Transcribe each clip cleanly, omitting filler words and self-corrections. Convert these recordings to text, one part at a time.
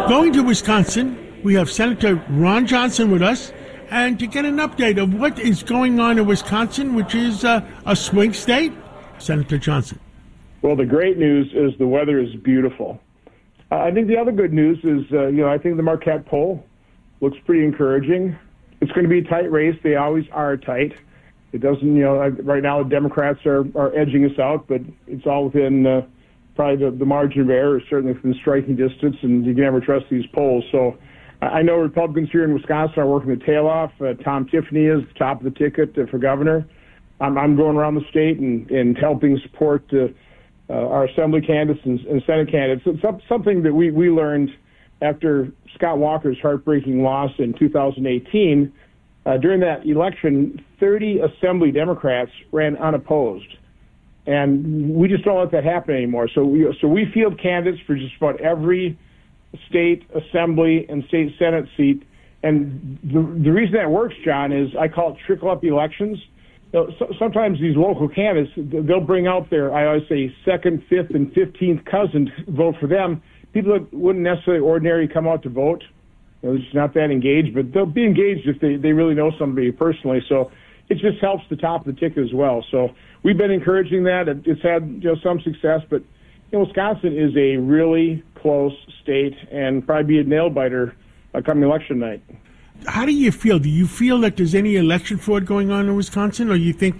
Going to Wisconsin, we have Senator Ron Johnson with us, and to get an update of what is going on in Wisconsin, which is a swing state. Senator Johnson. Well, the great news is the weather is beautiful. I think the other good news is, I think the Marquette poll looks pretty encouraging. It's going to be a tight race. They always are tight. It doesn't, right now the Democrats are edging us out, but it's all within probably the margin of error, certainly within striking distance, and you can never trust these polls. So I know Republicans here in Wisconsin are working their tail off. Tom Tiffany is the top of the ticket for governor. I'm going around the state and helping support our assembly candidates and Senate candidates. It's something that we learned after Scott Walker's heartbreaking loss in 2018. During that election, 30 assembly Democrats ran unopposed. And we just don't let that happen anymore. So we field candidates for just about every state assembly and state senate seat. And the reason that works, John, is I call it trickle-up elections. Sometimes these local candidates, they'll bring out their, I always say, second, fifth, and 15th cousin to vote for them. People that wouldn't necessarily ordinarily come out to vote, they're just not that engaged, but they'll be engaged if they really know somebody personally. So it just helps the top of the ticket as well. So we've been encouraging that. It's had some success, but Wisconsin is a really close state and probably be a nail-biter come election night. How do you feel? Do you feel that there's any election fraud going on in Wisconsin, or you think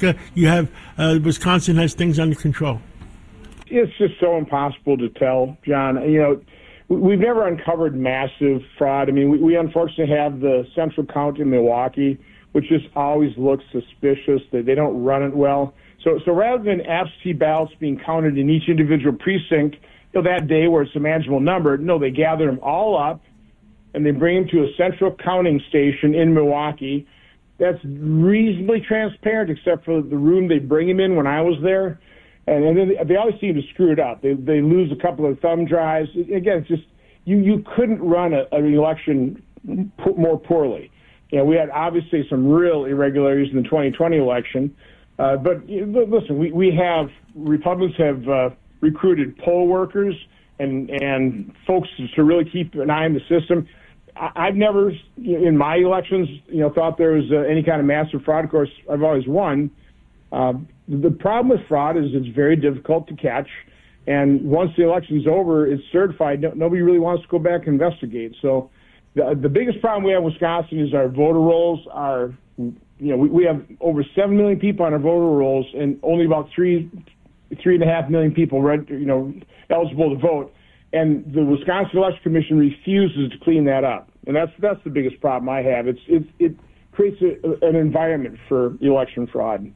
Wisconsin has things under control? It's just so impossible to tell, John. We've never uncovered massive fraud. I mean, we unfortunately have the central count in Milwaukee, which just always looks suspicious. That they don't run it well. So rather than absentee ballots being counted in each individual precinct, that day where it's a manageable number, no, they gather them all up and they bring them to a central counting station in Milwaukee. That's reasonably transparent, except for the room they bring them in when I was there. And then they always seem to screw it up. They lose a couple of thumb drives. Again, it's just you couldn't run an election more poorly. We had obviously some real irregularities in the 2020 election. But listen, Republicans have recruited poll workers and folks to really keep an eye on the system. I've never, in my elections, thought there was any kind of massive fraud. Of course, I've always won. The problem with fraud is it's very difficult to catch. And once the election's over, it's certified. Nobody really wants to go back and investigate. So the biggest problem we have in Wisconsin is our voter rolls are, we have over 7 million people on our voter rolls and only about 3.5 million people eligible to vote. And the Wisconsin Election Commission refuses to clean that up. And that's the biggest problem I have. It creates an environment for election fraud.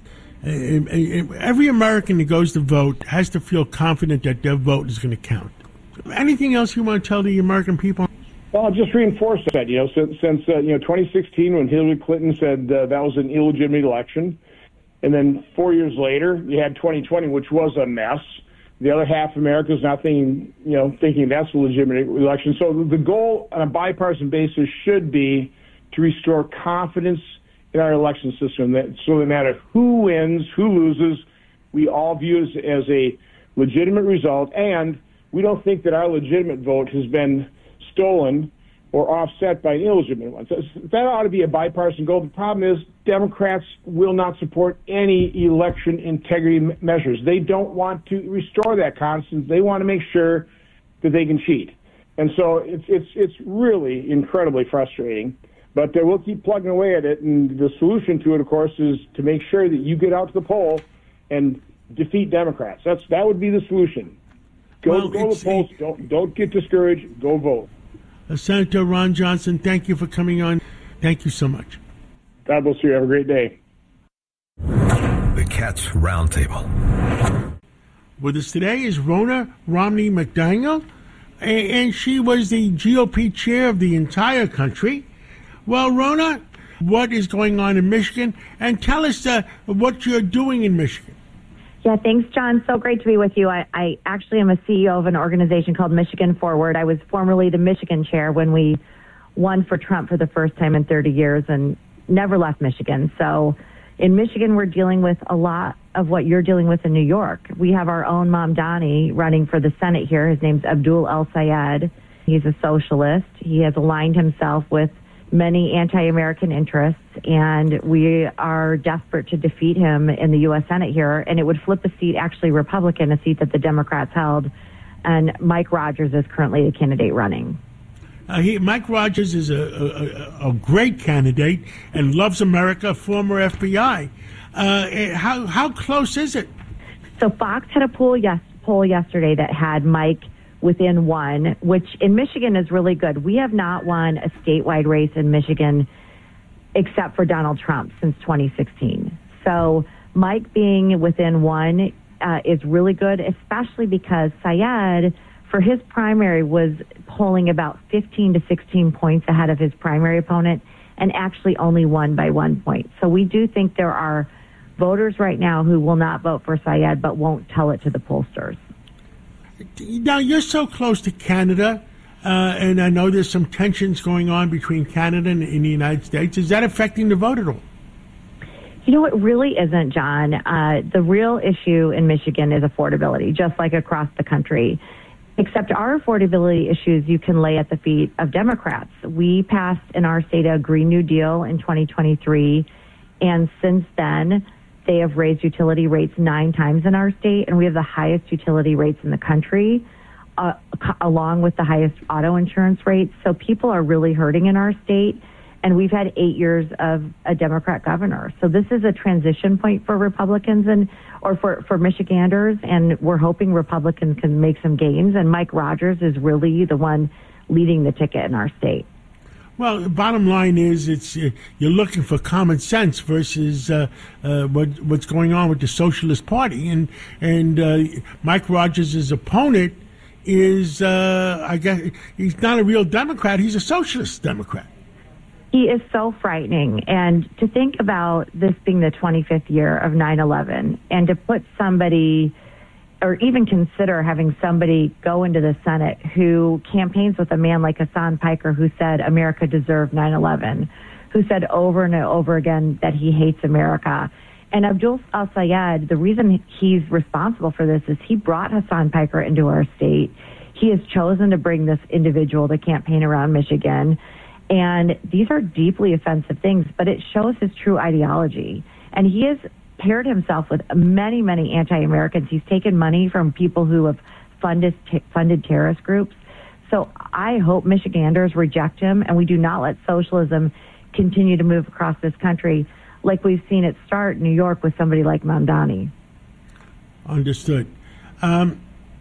Every American that goes to vote has to feel confident that their vote is going to count. Anything else you want to tell the American people? Well, I'll just reinforce that, since 2016 when Hillary Clinton said that was an illegitimate election, and then 4 years later you had 2020, which was a mess. The other half of America is not thinking that's a legitimate election. So the goal on a bipartisan basis should be to restore confidence in our election system, so no matter who wins, who loses, we all view it as a legitimate result, and we don't think that our legitimate vote has been stolen or offset by an illegitimate one. So that ought to be a bipartisan goal. The problem is Democrats will not support any election integrity measures. They don't want to restore that confidence. They want to make sure that they can cheat. And so it's really incredibly frustrating. But we'll keep plugging away at it, and the solution to it, of course, is to make sure that you get out to the poll and defeat Democrats. That would be the solution. Go to the polls. Don't get discouraged. Go vote. Senator Ron Johnson, thank you for coming on. Thank you so much. God bless you. Have a great day. The Cats Roundtable. With us today is Ronna Romney McDaniel, and she was the GOP chair of the entire country. Well, Ronna, what is going on in Michigan? And tell us what you're doing in Michigan. Yeah, thanks, John. So great to be with you. I actually am a CEO of an organization called Michigan Forward. I was formerly the Michigan chair when we won for Trump for the first time in 30 years and never left Michigan. So in Michigan, we're dealing with a lot of what you're dealing with in New York. We have our own Mamdani running for the Senate here. His name's Abdul El Sayed. He's a socialist. He has aligned himself with many anti-American interests, and we are desperate to defeat him in the U.S. Senate here, and it would flip a seat, actually Republican, a seat that the Democrats held, and Mike Rogers is currently the candidate running. Mike Rogers is a great candidate and loves America, former FBI. How close is it? So Fox had a poll yesterday that had Mike within one, which in Michigan is really good. We have not won a statewide race in Michigan except for Donald Trump since 2016. So Mike being within one is really good, especially because Syed, for his primary, was polling about 15 to 16 points ahead of his primary opponent and actually only won by 1 point. So we do think there are voters right now who will not vote for Syed but won't tell it to the pollsters. Now, you're so close to Canada, and I know there's some tensions going on between Canada and the United States. Is that affecting the vote at all? You know, it really isn't, John. The real issue in Michigan is affordability, just like across the country. Except our affordability issues you can lay at the feet of Democrats. We passed in our state a Green New Deal in 2023, and since then, they have raised utility rates 9 times in our state, and we have the highest utility rates in the country, along with the highest auto insurance rates. So people are really hurting in our state, and we've had 8 years of a Democrat governor. So this is a transition point for Republicans or for Michiganders, and we're hoping Republicans can make some gains. And Mike Rogers is really the one leading the ticket in our state. Well, the bottom line is you're looking for common sense versus what's going on with the Socialist Party. And Mike Rogers' opponent is, I guess, he's not a real Democrat. He's a socialist Democrat. He is so frightening. And to think about this being the 25th year of 9/11 and to put somebody, or even consider having somebody go into the Senate who campaigns with a man like Hassan Piker, who said America deserved 9/11, who said over and over again that he hates America. And Abdul al-Sayed, the reason he's responsible for this is he brought Hassan Piker into our state. He has chosen to bring this individual to campaign around Michigan. And these are deeply offensive things, but it shows his true ideology. And he has paired himself with many, many anti-Americans. He's taken money from people who have funded terrorist groups. So I hope Michiganders reject him, and we do not let socialism continue to move across this country like we've seen it start in New York with somebody like Mamdani. Understood. How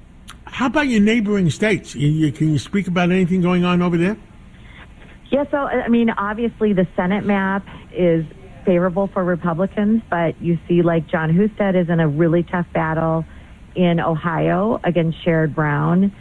about your neighboring states? Can you speak about anything going on over there? Yeah, so, I mean, obviously the Senate map is favorable for Republicans, but you see, like, John Husted is in a really tough battle in Ohio against Sherrod Brown.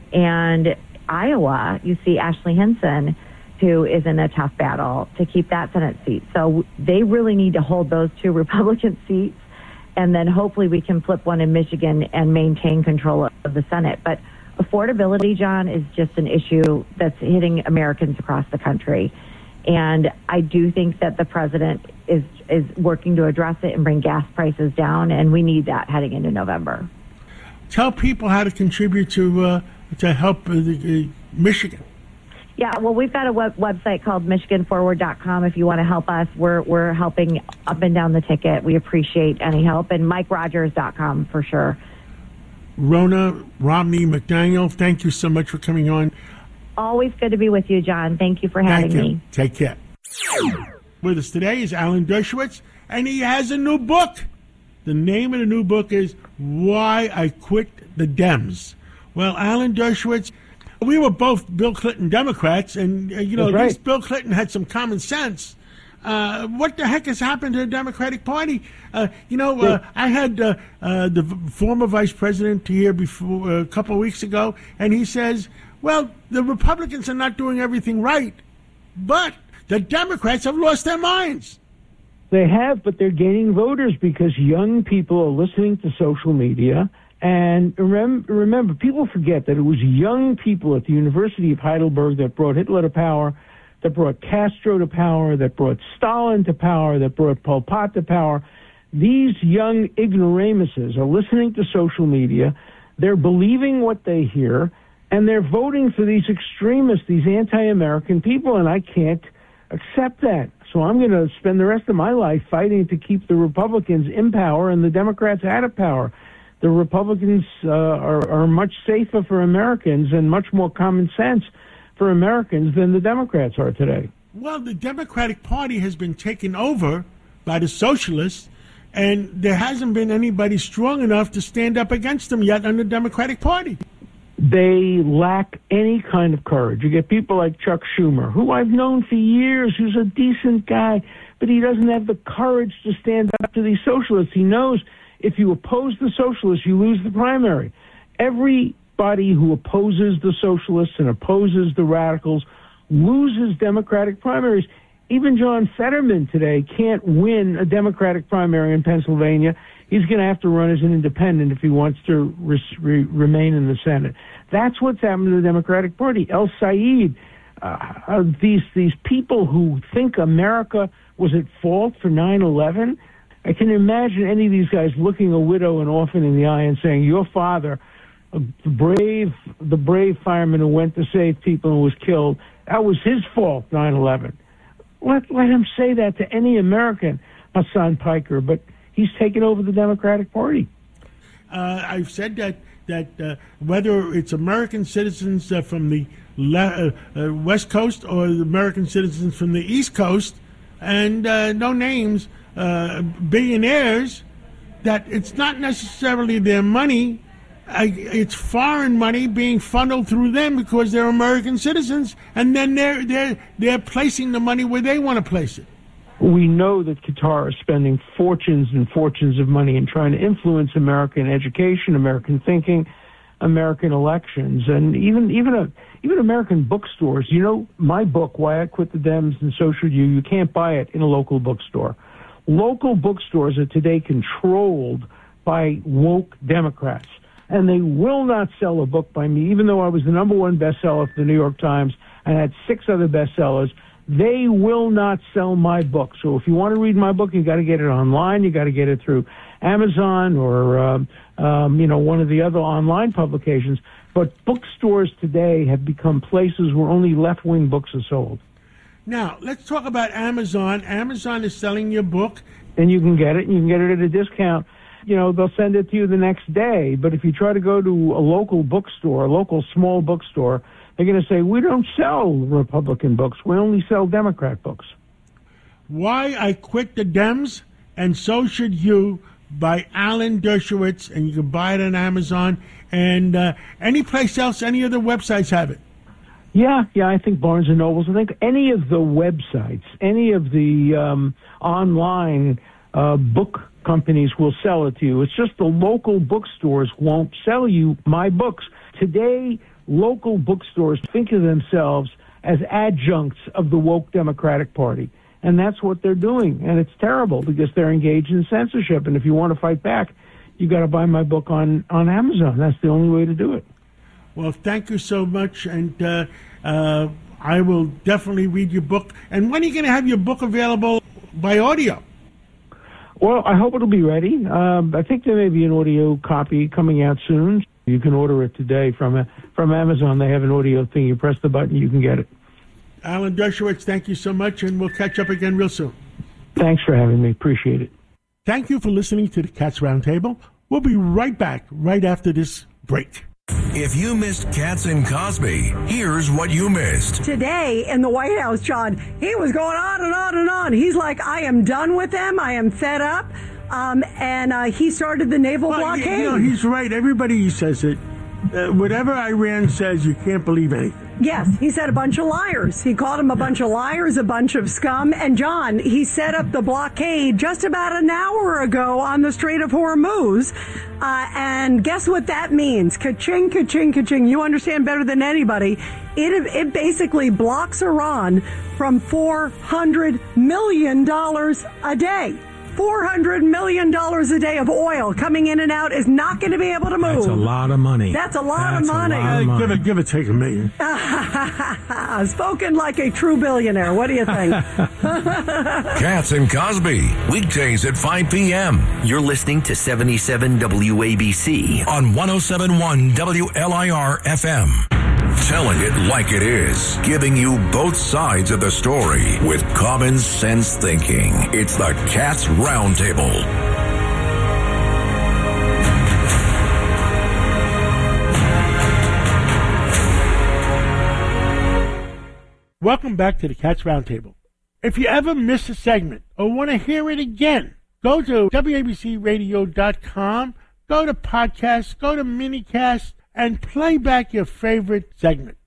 And Iowa, you see Ashley Hinson, who is in a tough battle to keep that Senate seat. So they really need to hold those 2 Republican seats, and then hopefully we can flip one in Michigan and maintain control of the Senate. But affordability, John, is just an issue that's hitting Americans across the country. And I do think that the president is working to address it and bring gas prices down, and we need that heading into November. Tell people how to contribute to help Michigan. Yeah, well, we've got a website called MichiganForward.com. If you want to help us, we're helping up and down the ticket. We appreciate any help. And MikeRogers.com for sure. Rona Romney McDaniel, thank you so much for coming on. Always good to be with you, John. Thank you for having me. Take care. With us today is Alan Dershowitz, and he has a new book. The name of the new book is Why I Quit the Dems. Well, Alan Dershowitz, we were both Bill Clinton Democrats, and, at least Bill Clinton had some common sense. What the heck has happened to the Democratic Party? I had the former vice president here before a couple of weeks ago, and he says, well, the Republicans are not doing everything right, but the Democrats have lost their minds. They have, but they're gaining voters because young people are listening to social media. And remember, people forget that it was young people at the University of Heidelberg that brought Hitler to power, that brought Castro to power, that brought Stalin to power, that brought Pol Pot to power. These young ignoramuses are listening to social media. They're believing what they hear. And they're voting for these extremists, these anti-American people, and I can't accept that. So I'm going to spend the rest of my life fighting to keep the Republicans in power and the Democrats out of power. The Republicans are much safer for Americans and much more common sense for Americans than the Democrats are today. Well, the Democratic Party has been taken over by the socialists, and there hasn't been anybody strong enough to stand up against them yet on the Democratic Party. They lack any kind of courage. You get people like Chuck Schumer, who I've known for years, who's a decent guy, but he doesn't have the courage to stand up to these socialists. He knows if you oppose the socialists, you lose the primary. Everybody who opposes the socialists and opposes the radicals loses Democratic primaries. Even John Fetterman today can't win a Democratic primary in Pennsylvania. He's going to have to run as an independent if he wants to remain in the Senate. That's what's happened to the Democratic Party. El Said, these people who think America was at fault for 9/11. I can imagine any of these guys looking a widow and orphan in the eye and saying, "Your father, the brave fireman who went to save people and was killed, that was his fault, 9/11." Let him say that to any American, Hassan Piker, but he's taken over the Democratic Party. I've said that whether it's American citizens from the West Coast or the American citizens from the East Coast, and no names, billionaires, that it's not necessarily their money. It's foreign money being funneled through them because they're American citizens, and then they're placing the money where they want to place it. We know that Qatar is spending fortunes and fortunes of money in trying to influence American education, American thinking, American elections, and even American bookstores. You know, my book, Why I Quit the Dems and So Should You, you can't buy it in a local bookstore. Local bookstores are today controlled by woke Democrats, and they will not sell a book by me, even though I was the #1 bestseller for the New York Times and had 6 other bestsellers. They will not sell my book. So if you want to read my book, you got to get it online. You got to get it through Amazon or one of the other online publications. But bookstores today have become places where only left-wing books are sold. Now, let's talk about Amazon. Amazon is selling your book. And you can get it, and you can get it at a discount. You know, they'll send it to you the next day. But if you try to go to a local bookstore, a local small bookstore, they're going to say, we don't sell Republican books. We only sell Democrat books. Why I Quit the Dems and So Should You by Alan Dershowitz. And you can buy it on Amazon. And any place else, any other websites have it? Yeah, I think Barnes & Nobles. I think any of the websites, any of the online book companies will sell it to you. It's just the local bookstores won't sell you my books. Today, local bookstores think of themselves as adjuncts of the woke Democratic Party. And that's what they're doing. And it's terrible because they're engaged in censorship. And if you want to fight back, you got to buy my book on Amazon. That's the only way to do it. Well, thank you so much. And I will definitely read your book. And when are you going to have your book available by audio? Well, I hope it'll be ready. I think there may be an audio copy coming out soon. You can order it today from Amazon. They have an audio thing. You press the button, you can get it. Alan Dershowitz, thank you so much, and we'll catch up again real soon. Thanks for having me. Appreciate it. Thank you for listening to the Cats Roundtable. We'll be right back right after this break. If you missed Katz and Cosby, here's what you missed. Today in the White House, John, he was going on and on and on. He's like, I am done with them. I am fed up. And he started the naval blockade. You know, he's right. Everybody says it. Whatever Iran says, you can't believe anything. Yes, he said a bunch of liars. He called them a bunch of liars, a bunch of scum. And, John, he set up the blockade just about an hour ago on the Strait of Hormuz. And guess what that means? Ka-ching, ka-ching, ka-ching. You understand better than anybody. It basically blocks Iran from $400 million a day. $400 million a day of oil coming in and out is not going to be able to move. That's a lot of money. That's a lot of money. Give it, take $1 million. Spoken like a true billionaire. What do you think? Katz and Cosby, weekdays at 5 p.m. You're listening to 77 WABC on 107.1 WLIR FM. Telling it like it is, giving you both sides of the story with common sense thinking. It's the Katz Roundtable. Welcome back to the Katz Roundtable. If you ever miss a segment or want to hear it again, go to WABCRadio.com, go to podcasts, go to minicast, and play back your favorite segment.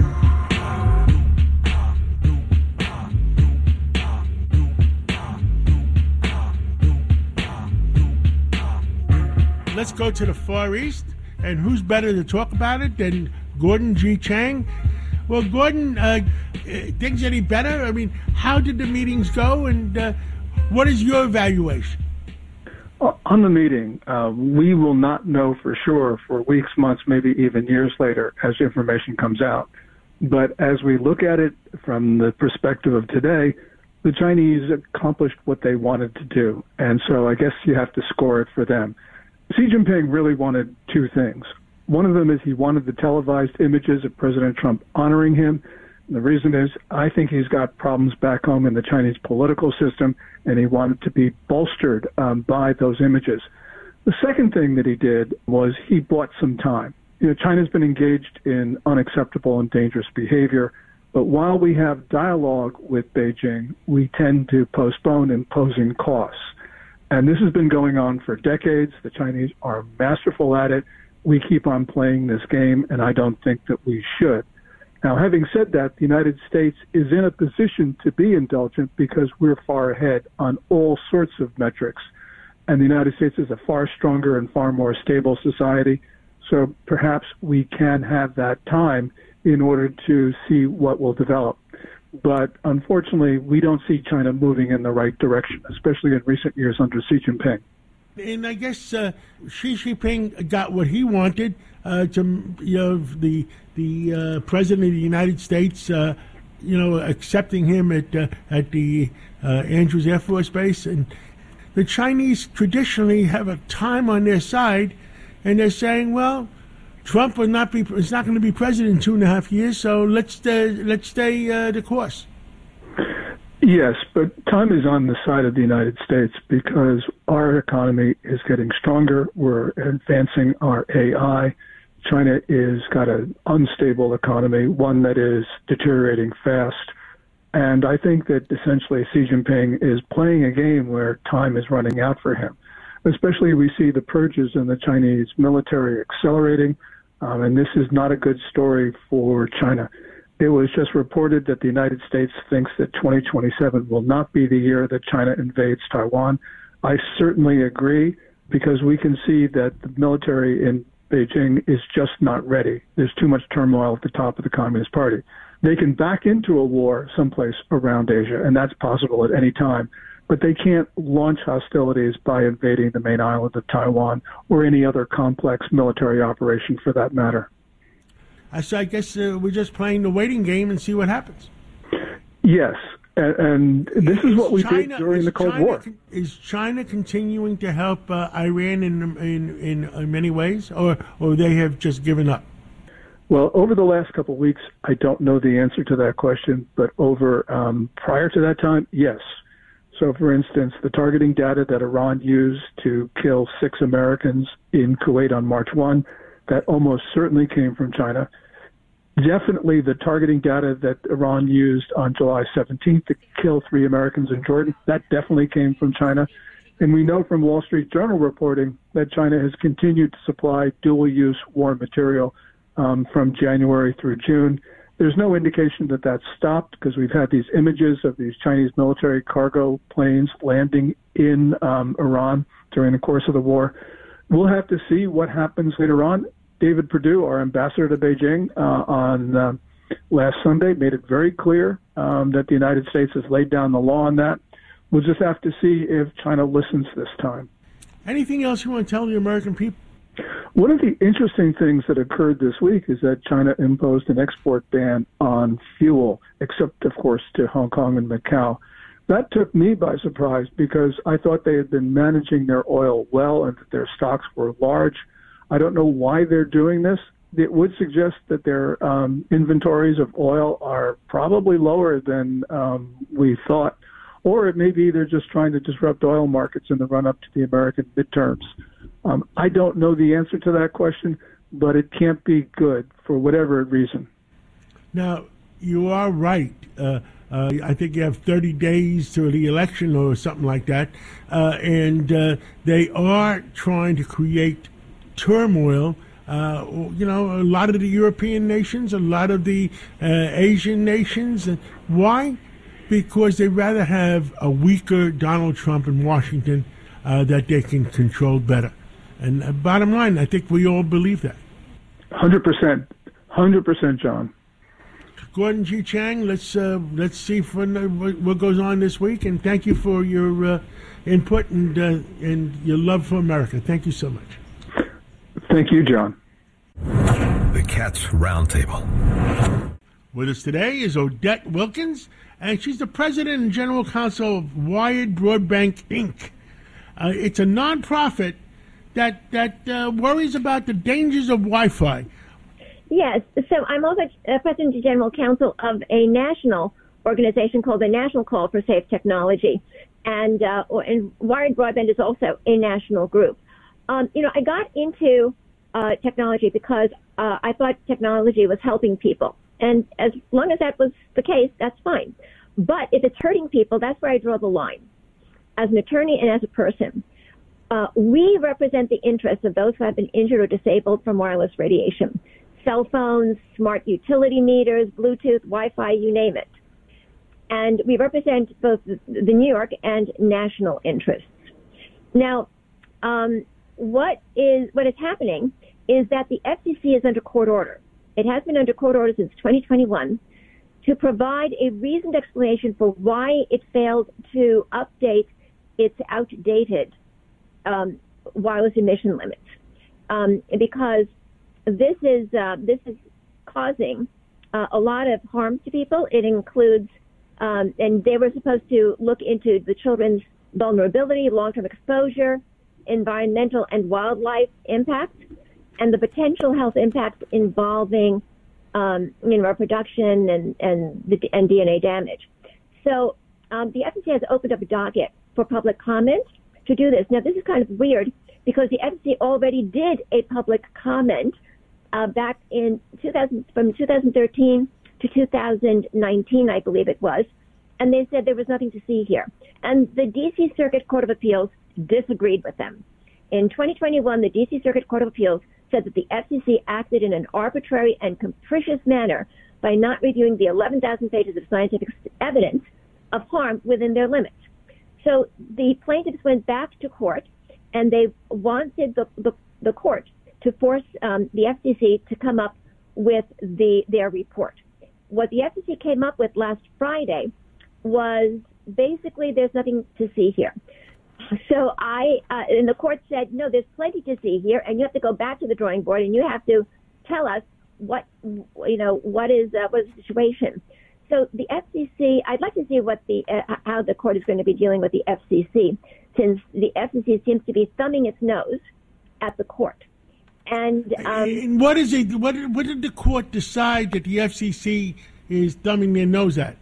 Let's go to the Far East, and who's better to talk about it than Gordon G. Chang? Well, Gordon, things any better? I mean, how did the meetings go, and what is your evaluation? On the meeting, we will not know for sure for weeks, months, maybe even years later as information comes out. But as we look at it from the perspective of today, the Chinese accomplished what they wanted to do. And so I guess you have to score it for them. Xi Jinping really wanted two things. One of them is he wanted the televised images of President Trump honoring him. And the reason is I think he's got problems back home in the Chinese political system, and he wanted to be bolstered by those images. The second thing that he did was he bought some time. You know, China's been engaged in unacceptable and dangerous behavior, but while we have dialogue with Beijing, we tend to postpone imposing costs. And this has been going on for decades. The Chinese are masterful at it. We keep on playing this game, and I don't think that we should. Now, having said that, the United States is in a position to be indulgent because we're far ahead on all sorts of metrics. And the United States is a far stronger and far more stable society. So perhaps we can have that time in order to see what will develop. But unfortunately, we don't see China moving in the right direction, especially in recent years under Xi Jinping. And I guess Xi Jinping got what he wanted. The president of the United States, accepting him at the Andrews Air Force Base, and the Chinese traditionally have a time on their side, and they're saying, well, Trump is not going to be president in 2.5 years, so let's stay the course. Yes, but time is on the side of the United States because our economy is getting stronger. We're advancing our AI. China is got an unstable economy, one that is deteriorating fast. And I think that essentially Xi Jinping is playing a game where time is running out for him. Especially we see the purges in the Chinese military accelerating, and this is not a good story for China. It was just reported that the United States thinks that 2027 will not be the year that China invades Taiwan. I certainly agree because we can see that the military in Beijing is just not ready. There's too much turmoil at the top of the Communist Party. They can back into a war someplace around Asia, and that's possible at any time, but they can't launch hostilities by invading the main island of Taiwan or any other complex military operation for that matter. So I guess we're just playing the waiting game and see what happens. Yes, and this is what we did during the Cold War. Is China continuing to help Iran in many ways, or they have just given up? Well, over the last couple of weeks, I don't know the answer to that question, but over prior to that time, yes. So, for instance, the targeting data that Iran used to kill 6 Americans in Kuwait on March 1, that almost certainly came from China. Definitely the targeting data that Iran used on July 17th to kill 3 Americans in Jordan, that definitely came from China. And we know from Wall Street Journal reporting that China has continued to supply dual-use war material from January through June. There's no indication that that's stopped because we've had these images of these Chinese military cargo planes landing in Iran during the course of the war. We'll have to see what happens later on. David Perdue, our ambassador to Beijing, on last Sunday made it very clear that the United States has laid down the law on that. we'll just have to see if China listens this time. Anything else you want to tell the American people? One of the interesting things that occurred this week is that China imposed an export ban on fuel, except, of course, to Hong Kong and Macau. That took me by surprise because I thought they had been managing their oil well and that their stocks were large. I don't know why they're doing this. It would suggest that their inventories of oil are probably lower than we thought, or it may be they're just trying to disrupt oil markets in the run-up to the American midterms. I don't know the answer to that question, but it can't be good for whatever reason. Now, you are right. I think you have 30 days to the election or something like that. And they are trying to create turmoil. A lot of the European nations, a lot of the Asian nations. Why? Because they'd rather have a weaker Donald Trump in Washington that they can control better. And bottom line, I think we all believe that. 100%, John. Gordon G. Chang, let's see what goes on this week, and thank you for your input and your love for America. Thank you so much. Thank you, John. The Cats Roundtable. With us today is Odette Wilkins, and she's the president and general counsel of Wired Broadband Inc. It's a nonprofit that worries about the dangers of Wi-Fi. Yes, so I'm also president and general counsel of a national organization called the National Call for Safe Technology, and Wired Broadband is also a national group. I got into technology because I thought technology was helping people, and as long as that was the case, that's fine. But if it's hurting people, that's where I draw the line. As an attorney and as a person, we represent the interests of those who have been injured or disabled from wireless radiation. Cell phones, smart utility meters, Bluetooth, Wi-Fi, you name it. And we represent both the New York and national interests. Now, what is happening is that the FCC is under court order. It has been under court order since 2021 to provide a reasoned explanation for why it failed to update its outdated wireless emission limits, because this is causing a lot of harm to people. It includes, and they were supposed to look into the children's vulnerability, long-term exposure, environmental and wildlife impact, and the potential health impacts involving reproduction and DNA damage. So the FCC has opened up a docket for public comment to do this. Now, this is kind of weird because the FCC already did a public comment back in from 2013 to 2019, I believe it was, and they said there was nothing to see here. And the D.C. Circuit Court of Appeals disagreed with them. In 2021, the D.C. Circuit Court of Appeals said that the FCC acted in an arbitrary and capricious manner by not reviewing the 11,000 pages of scientific evidence of harm within their limits. So the plaintiffs went back to court, and they wanted the court to force the FCC to come up with their report. What the FCC came up with last Friday was basically there's nothing to see here. So and the court said, no, there's plenty to see here, and you have to go back to the drawing board, and you have to tell us what is the situation. So the FCC, I'd like to see how the court is going to be dealing with the FCC, since the FCC seems to be thumbing its nose at the court. And what is it? What did the court decide that the FCC is thumbing their nose at?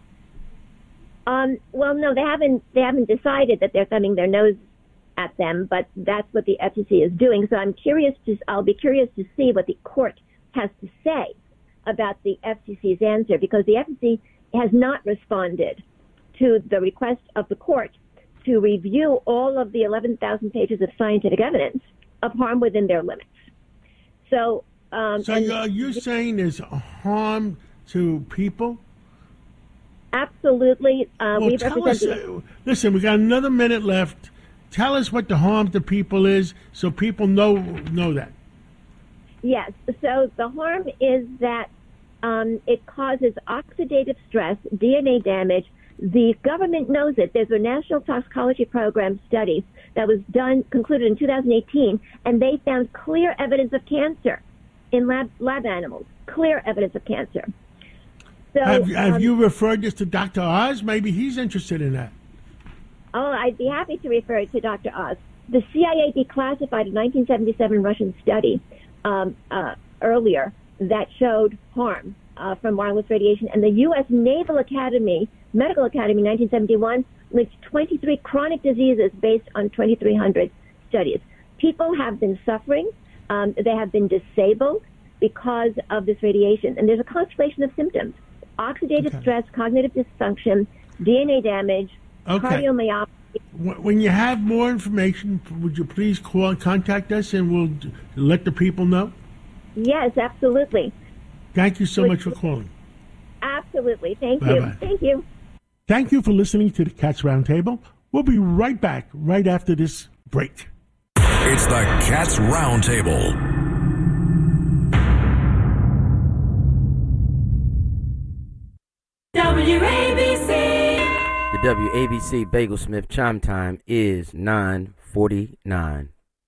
Well, no, they haven't decided that they're thumbing their nose at them, but that's what the FCC is doing. So I'll be curious to see what the court has to say about the FCC's answer, because the FCC has not responded to the request of the court to review all of the 11,000 pages of scientific evidence of harm within their limits. So, you're saying there's harm to people? Absolutely. Listen, we got another minute left. Tell us what the harm to people is, so people know that. Yes. So the harm is that it causes oxidative stress, DNA damage, The government knows it. There's a National Toxicology Program study that was concluded in 2018, and they found clear evidence of cancer in lab animals. Clear evidence of cancer. So, have you referred this to Dr. Oz? Maybe he's interested in that. Oh, I'd be happy to refer it to Dr. Oz. The CIA declassified a 1977 Russian study earlier that showed harm from wireless radiation, and the U.S. Naval Academy, Medical Academy, 1971, linked 23 chronic diseases based on 2,300 studies. People have been suffering. They have been disabled because of this radiation, and there's a constellation of symptoms: oxidative stress, cognitive dysfunction, DNA damage, cardiomyopathy. When you have more information, would you please call and contact us, and we'll let the people know? Yes, absolutely. Thank you so much for calling. Absolutely. Thank Bye-bye. you. Thank you. Thank you for listening to the Cats Roundtable. We'll be right back right after this break. It's the Cats Roundtable. WABC. The WABC Bagelsmith chime time is 9:49.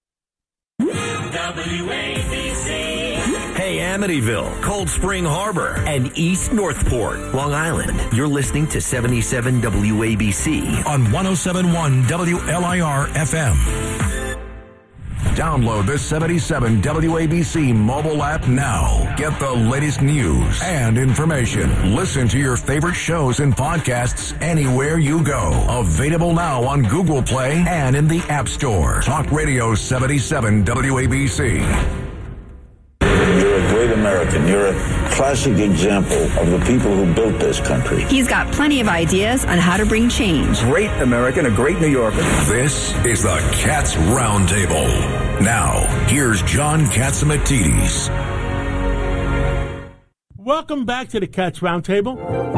WABC. Hey, Amityville, Cold Spring Harbor, and East Northport, Long Island. You're listening to 77 WABC on 107.1 WLIR FM. Download the 77 WABC mobile app now. Get the latest news and information. Listen to your favorite shows and podcasts anywhere you go. Available now on Google Play and in the App Store. Talk Radio 77 WABC. You're a great American. You're a classic example of the people who built this country. He's got plenty of ideas on how to bring change. Great American, a great New Yorker. This is the Cats Roundtable. Now, here's John Catsimatidis. Welcome back to the Cats Roundtable.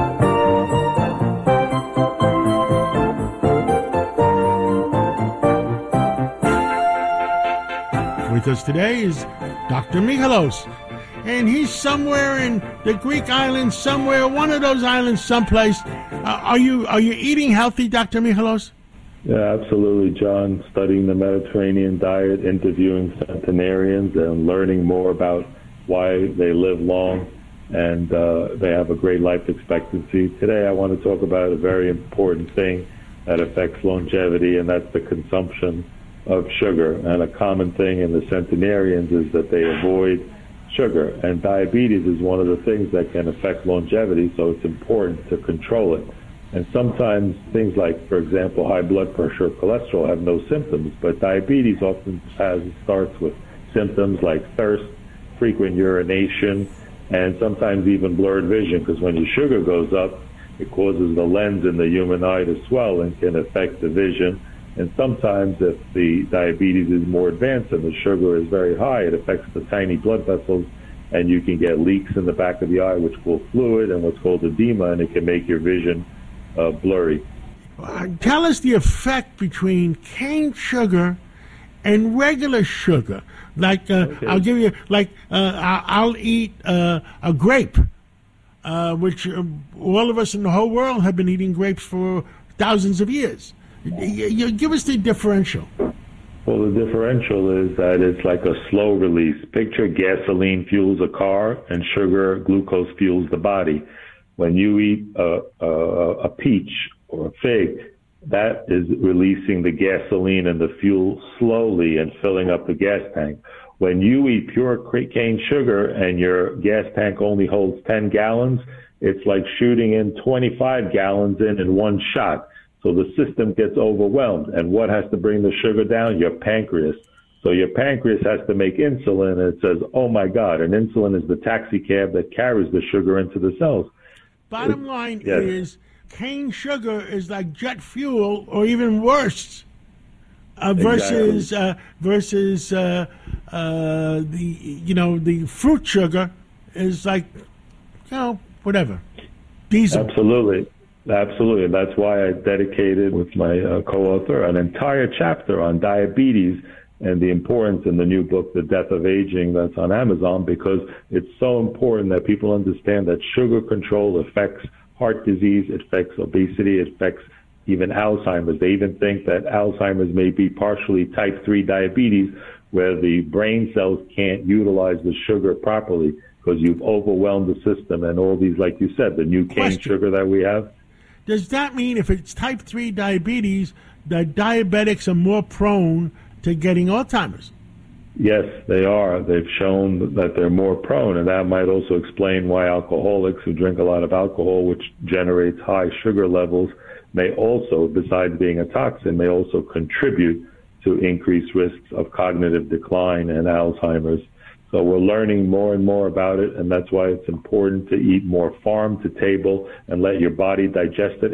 With us today is Dr. Michalos, and he's somewhere in the Greek islands, somewhere, one of those islands, someplace. Are you eating healthy, Dr. Michalos? Yeah, absolutely, John. Studying the Mediterranean diet, interviewing centenarians, and learning more about why they live long and they have a great life expectancy. Today, I want to talk about a very important thing that affects longevity, and that's the consumption of sugar. And a common thing in the centenarians is that they avoid sugar, and diabetes is one of the things that can affect longevity, so it's important to control it. And sometimes things like, for example, high blood pressure or cholesterol have no symptoms, but diabetes often starts with symptoms like thirst, frequent urination, and sometimes even blurred vision, because when your sugar goes up, it causes the lens in the human eye to swell and can affect the vision. And sometimes if the diabetes is more advanced and the sugar is very high, it affects the tiny blood vessels, and you can get leaks in the back of the eye, which will fluid and what's called edema, and it can make your vision blurry. Tell us the effect between cane sugar and regular sugar. Like, I'll give you, like, I'll eat a grape, which all of us in the whole world have been eating grapes for thousands of years. You give us the differential. Well, the differential is that it's like a slow release. Picture gasoline fuels a car and sugar, glucose fuels the body. When you eat a peach or a fig, that is releasing the gasoline and the fuel slowly and filling up the gas tank. When you eat pure cane sugar and your gas tank only holds 10 gallons, it's like shooting in 25 gallons in one shot. So the system gets overwhelmed. And what has to bring the sugar down? Your pancreas. So your pancreas has to make insulin, and it says, oh, my God, and insulin is the taxi cab that carries the sugar into the cells. Bottom line is cane sugar is like jet fuel, or even worse, versus the fruit sugar is like, whatever, diesel. Absolutely. And that's why I dedicated with my co-author an entire chapter on diabetes and the importance in the new book, The Death of Aging, that's on Amazon, because it's so important that people understand that sugar control affects heart disease, it affects obesity, it affects even Alzheimer's. They even think that Alzheimer's may be partially type 3 diabetes, where the brain cells can't utilize the sugar properly because you've overwhelmed the system and all these, like you said, the new cane sugar that we have. Does that mean if it's type 3 diabetes, that diabetics are more prone to getting Alzheimer's? Yes, they are. They've shown that they're more prone, and that might also explain why alcoholics who drink a lot of alcohol, which generates high sugar levels, may also, besides being a toxin, may also contribute to increased risks of cognitive decline and Alzheimer's. So we're learning more and more about it, and that's why it's important to eat more farm to table and let your body digest it.